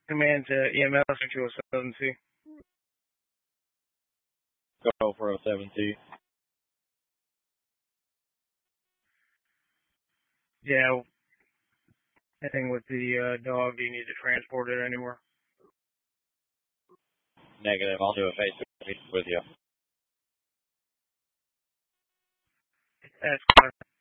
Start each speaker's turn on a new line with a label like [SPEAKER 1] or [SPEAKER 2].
[SPEAKER 1] Command to EMS 207C.
[SPEAKER 2] Go for 07C.
[SPEAKER 1] Yeah. Anything with the dog, do you need to transport it anymore?
[SPEAKER 2] Negative. I'll do a face-to-face with you.
[SPEAKER 1] That's fine.